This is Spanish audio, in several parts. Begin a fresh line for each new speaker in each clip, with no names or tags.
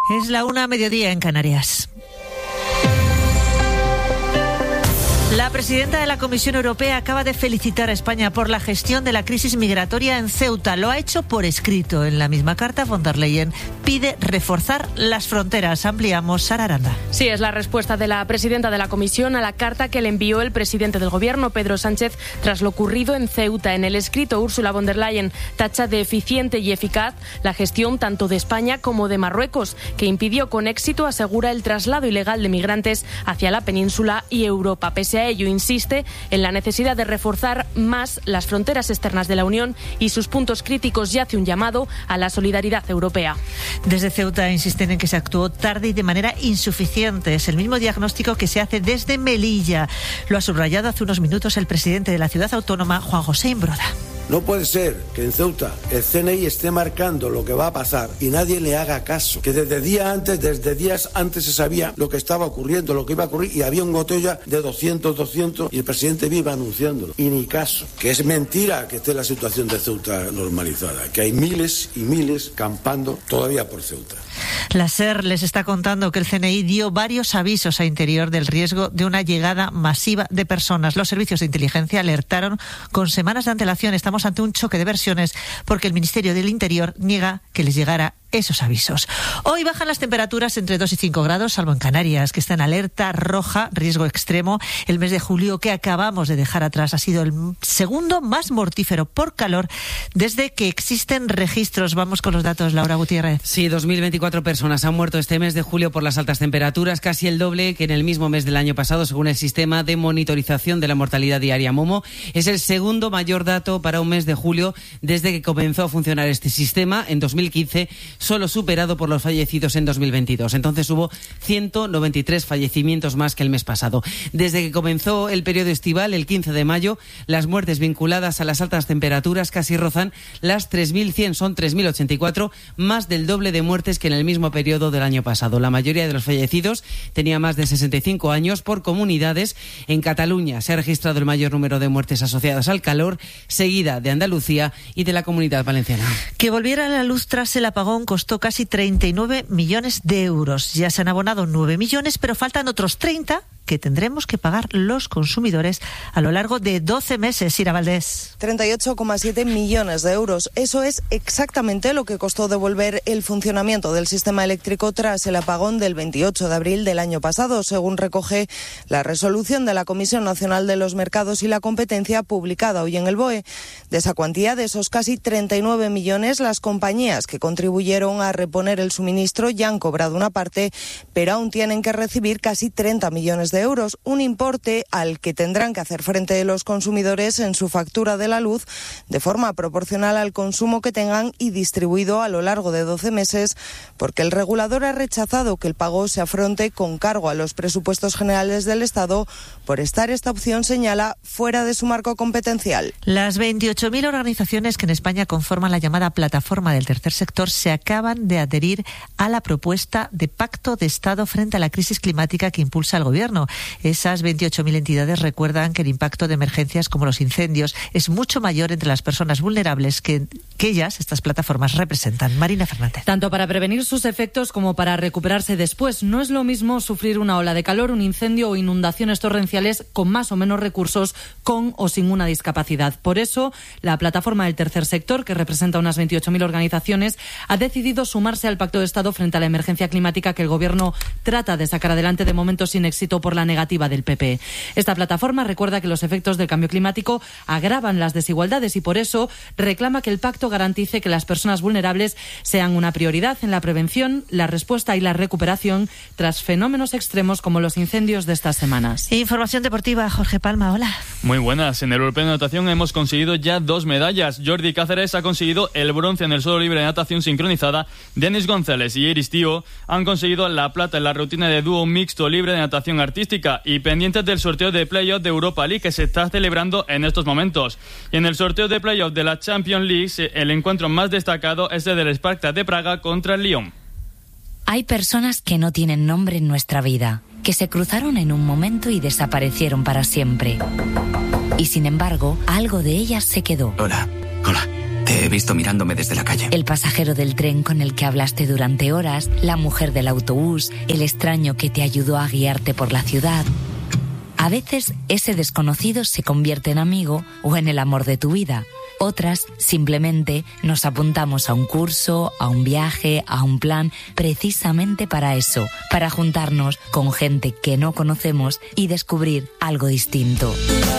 Es la 1:00 en Canarias. La presidenta de la Comisión Europea acaba de felicitar a España por la gestión de la crisis migratoria en Ceuta. Lo ha hecho por escrito. En la misma carta, von der Leyen pide reforzar las fronteras. Ampliamos, Sara Aranda.
Sí, es la respuesta de la presidenta de la Comisión a la carta que le envió el presidente del Gobierno, Pedro Sánchez, tras lo ocurrido en Ceuta. En el escrito, Ursula von der Leyen tacha de eficiente y eficaz la gestión tanto de España como de Marruecos, que impidió con éxito, asegura, el traslado ilegal de migrantes hacia la península y Europa. Pese a ello, insiste en la necesidad de reforzar más las fronteras externas de la Unión y sus puntos críticos, y hace un llamado a la solidaridad europea.
Desde Ceuta insisten en que se actuó tarde y de manera insuficiente. Es el mismo diagnóstico que se hace desde Melilla. Lo ha subrayado hace unos minutos el presidente de la ciudad autónoma, Juan José Imbroda.
No puede ser que en Ceuta el CNI esté marcando lo que va a pasar y nadie le haga caso. Que desde días antes se sabía lo que estaba ocurriendo, lo que iba a ocurrir, y había un gotella de 200 y el presidente viva anunciándolo. Y ni caso. Que es mentira que esté la situación de Ceuta normalizada. Que hay miles y miles campando todavía por Ceuta.
La SER les está contando que el CNI dio varios avisos a Interior del riesgo de una llegada masiva de personas. Los servicios de inteligencia alertaron con semanas de antelación. Estamos ante un choque de versiones porque el Ministerio del Interior niega que les llegara esos avisos. Hoy bajan las temperaturas entre 2 y 5 grados, salvo en Canarias, que está en alerta roja, riesgo extremo. El mes de julio que acabamos de dejar atrás ha sido el segundo más mortífero por calor desde que existen registros. Vamos con los datos, Laura Gutiérrez.
Sí, 2024 personas han muerto este mes de julio por las altas temperaturas, casi el doble que en el mismo mes del año pasado, según el sistema de monitorización de la mortalidad diaria MOMO. Es el segundo mayor dato para un mes de julio desde que comenzó a funcionar este sistema en 2015, solo superado por los fallecidos en 2022. Entonces hubo 193 fallecimientos más que el mes pasado. Desde que comenzó el periodo estival, el 15 de mayo, las muertes vinculadas a las altas temperaturas casi rozan las 3.100, son 3.084, más del doble de muertes que en el mismo periodo del año pasado. La mayoría de los fallecidos tenía más de 65 años. Por comunidades, en Cataluña se ha registrado el mayor número de muertes asociadas al calor, seguida de Andalucía y de la Comunidad Valenciana.
Que volviera a la luz tras el apagón costó casi 39 millones de euros. Ya se han abonado 9 millones, pero faltan otros 30 que tendremos que pagar los consumidores a lo largo de 12 meses. Ira Valdés.
38,7 millones de euros. Eso es exactamente lo que costó devolver el funcionamiento del sistema eléctrico tras el apagón del 28 de abril del año pasado, según recoge la resolución de la Comisión Nacional de los Mercados y la Competencia publicada hoy en el BOE. De esa cuantía, de esos casi 39 millones, las compañías que contribuyeron a reponer el suministro ya han cobrado una parte, pero aún tienen que recibir casi 30 millones de euros, un importe al que tendrán que hacer frente los consumidores en su factura de la luz de forma proporcional al consumo que tengan y distribuido a lo largo de 12 meses, porque el regulador ha rechazado que el pago se afronte con cargo a los presupuestos generales del Estado por estar, esta opción, señala, fuera de su marco competencial.
Las 28.000 organizaciones que en España conforman la llamada plataforma del tercer sector se acaban de adherir a la propuesta de pacto de Estado frente a la crisis climática que impulsa el Gobierno. Esas 28.000 entidades recuerdan que el impacto de emergencias como los incendios es mucho mayor entre las personas vulnerables que ellas, estas plataformas, representan. Marina Fernández.
Tanto para prevenir sus efectos como para recuperarse después. No es lo mismo sufrir una ola de calor, un incendio o inundaciones torrenciales con más o menos recursos, con o sin una discapacidad. Por eso, la plataforma del tercer sector, que representa unas 28.000 organizaciones, ha decidido sumarse al pacto de Estado frente a la emergencia climática que el Gobierno trata de sacar adelante, de momento sin éxito por la negativa del PP. Esta plataforma recuerda que los efectos del cambio climático agravan las desigualdades y por eso reclama que el pacto garantice que las personas vulnerables sean una prioridad en la prevención, la respuesta y la recuperación tras fenómenos extremos como los incendios de estas semanas.
Información deportiva, Jorge Palma, hola.
Muy buenas. En el Europeo de Natación hemos conseguido ya 2 medallas. Jordi Cáceres ha conseguido el bronce en el suelo libre de natación sincronizada. Denis González y Iris Tío han conseguido la plata en la rutina de dúo mixto libre de natación artística, y pendientes del sorteo de playoff de Europa League que se está celebrando en estos momentos. Y en el sorteo de playoff de la Champions League, el encuentro más destacado es el del Spartak de Praga contra el Lyon.
Hay personas que no tienen nombre en nuestra vida, que se cruzaron en un momento y desaparecieron para siempre. Y sin embargo, algo de ellas se quedó.
Hola. Te he visto mirándome desde la calle.
El pasajero del tren con el que hablaste durante horas, la mujer del autobús, el extraño que te ayudó a guiarte por la ciudad. A veces ese desconocido se convierte en amigo o en el amor de tu vida. Otras, simplemente, nos apuntamos a un curso, a un viaje, a un plan, precisamente para eso, para juntarnos con gente que no conocemos y descubrir algo distinto.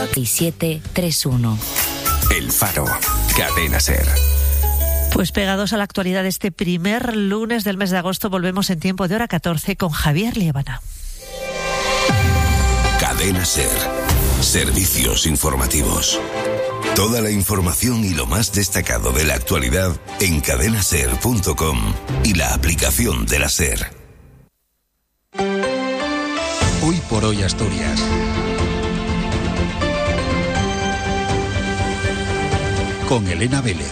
731.
El Faro, Cadena SER.
Pues pegados a la actualidad de este primer lunes del mes de agosto, volvemos en tiempo de hora 14 con Javier Liébana.
Cadena SER. Servicios informativos. Toda la información y lo más destacado de la actualidad en cadenaser.com y la aplicación de la SER.
Hoy por hoy Asturias. Con Elena Vélez.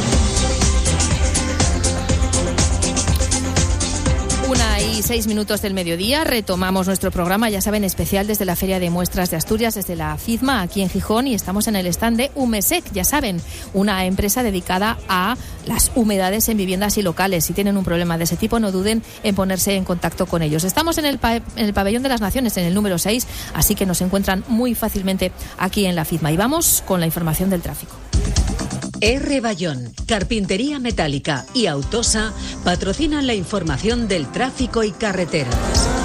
1:06 del mediodía, retomamos nuestro programa, ya saben, especial desde la Feria de Muestras de Asturias, desde la FIDMA, aquí en Gijón, y estamos en el stand de Humesec, ya saben, una empresa dedicada a las humedades en viviendas y locales. Si tienen un problema de ese tipo, no duden en ponerse en contacto con ellos. Estamos en el Pabellón de las Naciones, en el número 6, así que nos encuentran muy fácilmente aquí en la FIDMA. Y vamos con la información del tráfico.
R. Bayón, Carpintería Metálica y Autosa patrocinan la información del tráfico y carreteras.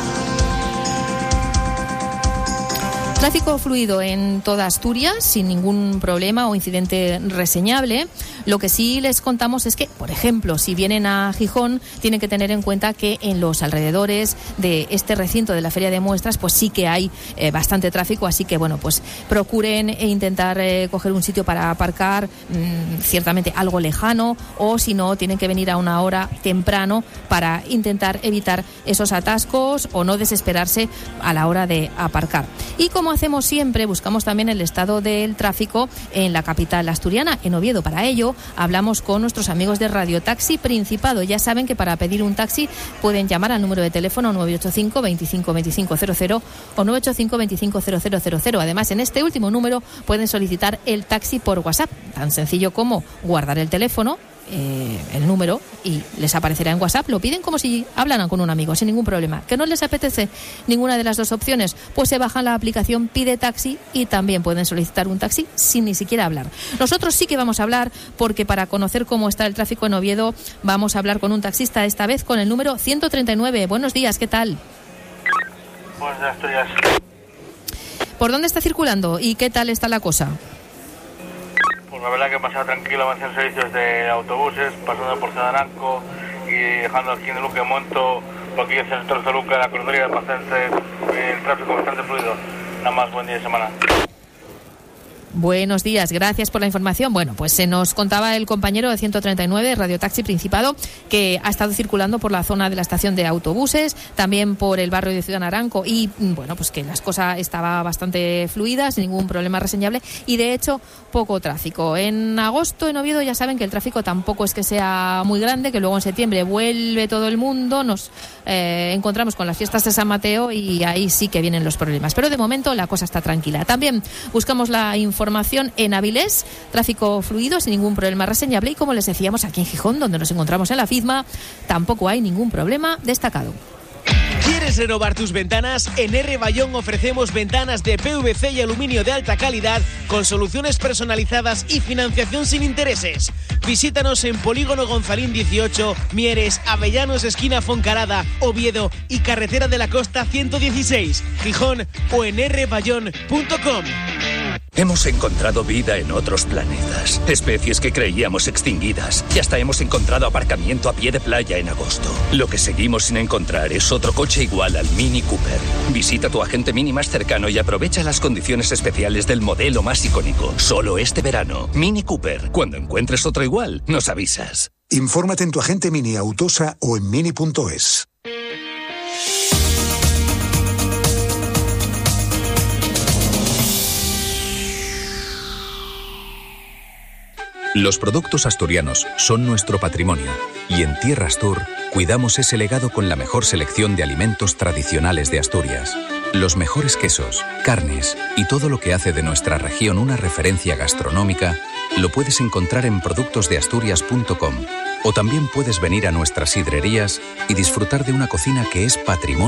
Tráfico fluido en toda Asturias, sin ningún problema o incidente reseñable. Lo que sí les contamos es que, por ejemplo, si vienen a Gijón, tienen que tener en cuenta que en los alrededores de este recinto de la Feria de Muestras, pues sí que hay bastante tráfico, así que, bueno, pues procuren intentar coger un sitio para aparcar, ciertamente algo lejano, o si no, tienen que venir a una hora temprano para intentar evitar esos atascos o no desesperarse a la hora de aparcar. Y como hacemos siempre, buscamos también el estado del tráfico en la capital asturiana, en Oviedo. Para ello, hablamos con nuestros amigos de Radio Taxi Principado. Ya saben que para pedir un taxi pueden llamar al número de teléfono 985 25 25 00 o 985 25 0000. Además, en este último número pueden solicitar el taxi por WhatsApp. Tan sencillo como guardar el teléfono, el número, y les aparecerá en WhatsApp. Lo piden como si hablaran con un amigo, sin ningún problema. ¿Que no les apetece ninguna de las dos opciones? Pues se bajan la aplicación Pide Taxi y también pueden solicitar un taxi sin ni siquiera hablar. Nosotros sí que vamos a hablar, porque para conocer cómo está el tráfico en Oviedo vamos a hablar con un taxista, esta vez con el número 139. Buenos días, ¿qué tal?
Buenos días, Asturias.
¿Por dónde está circulando y qué tal está la cosa?
Pues la verdad que he pasado tranquilo, en servicios de autobuses, pasando por Cedaranco y dejando aquí en el Luque Monto, por aquí en el centro de Luque, la crucería bastante, el tráfico bastante fluido. Nada más, buen día de semana.
Buenos días, gracias por la información. Bueno, pues se nos contaba el compañero de 139, Radio Taxi Principado, que ha estado circulando por la zona de la estación de autobuses, también por el barrio de Ciudad Naranco, y bueno, pues que las cosas estaban bastante fluidas, sin ningún problema reseñable, y de hecho poco tráfico. En agosto en Oviedo ya saben que el tráfico tampoco es que sea muy grande, que luego en septiembre vuelve todo el mundo, nos encontramos con las fiestas de San Mateo y ahí sí que vienen los problemas. Pero de momento la cosa está tranquila. También buscamos la información en Avilés, tráfico fluido sin ningún problema reseñable, y como les decíamos, aquí en Gijón, donde nos encontramos en la FIDMA, tampoco hay ningún problema destacado.
¿Quieres renovar tus ventanas? En R. Bayón ofrecemos ventanas de PVC y aluminio de alta calidad con soluciones personalizadas y financiación sin intereses. Visítanos en Polígono Gonzalín 18, Mieres, Avellanos, esquina Foncarada, Oviedo y Carretera de la Costa 116, Gijón, o en rbayón.com.
Hemos encontrado vida en otros planetas, especies que creíamos extinguidas, y hasta hemos encontrado aparcamiento a pie de playa en agosto. Lo que seguimos sin encontrar es otro coche igual al Mini Cooper. Visita tu agente Mini más cercano y aprovecha las condiciones especiales del modelo más icónico. Solo este verano. Mini Cooper. Cuando encuentres otro igual, nos avisas.
Infórmate en tu agente Mini Autosa o en mini.es.
Los productos asturianos son nuestro patrimonio, y en Tierra Astur cuidamos ese legado con la mejor selección de alimentos tradicionales de Asturias. Los mejores quesos, carnes y todo lo que hace de nuestra región una referencia gastronómica lo puedes encontrar en productosdeasturias.com o también puedes venir a nuestras sidrerías y disfrutar de una cocina que es patrimonio